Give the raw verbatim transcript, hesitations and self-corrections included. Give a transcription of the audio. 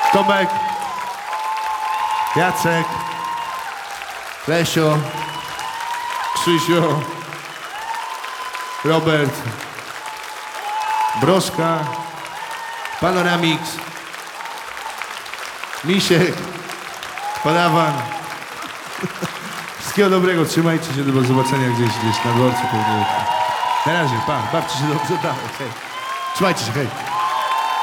Tomek, Jacek, Lesio, Krzysiu, Robert, Broszka, Panoramix, Misiek, Padawan. Wszystkiego dobrego, trzymajcie się, do zobaczenia gdzieś, gdzieś na dworcu. Na razie, pa, bawcie się dobrze, dalej, hej. Trzymajcie się, hej.